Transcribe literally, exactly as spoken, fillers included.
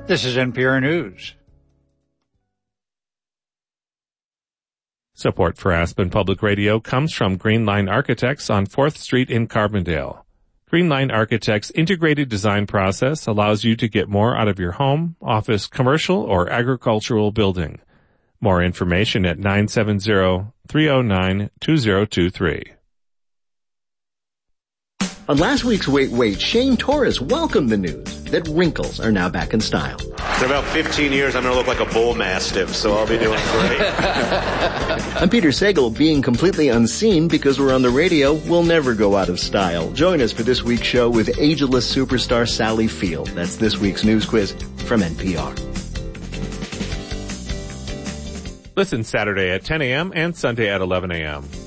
This is N P R News. Support for Aspen Public Radio comes from Green Line Architects on fourth Street in Carbondale. Green Line Architects' integrated design process allows you to get more out of your home, office, commercial, or agricultural building. More information at nine seven zero, three zero nine, two zero two three. On last week's Wait Wait, Shane Torres welcomed the news that wrinkles are now back in style. In about fifteen years, I'm going to look like a bull mastiff, so I'll be doing great. I'm Peter Sagal. Being completely unseen because we're on the radio will never go out of style. Join us for this week's show with ageless superstar Sally Field. That's this week's news quiz from N P R. Listen Saturday at ten a.m. and Sunday at eleven a.m.